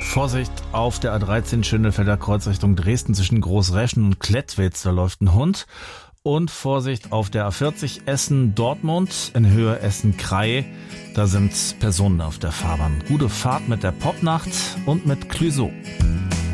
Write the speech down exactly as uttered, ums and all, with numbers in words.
Vorsicht auf der A dreizehn Schönefelder Kreuz Richtung Dresden zwischen Großreschen und Klettwitz, da läuft ein Hund. Und Vorsicht auf der A vierzig Essen-Dortmund in Höhe Essen-Krei, da sind Personen auf der Fahrbahn. Gute Fahrt mit der Popnacht und mit Clüso.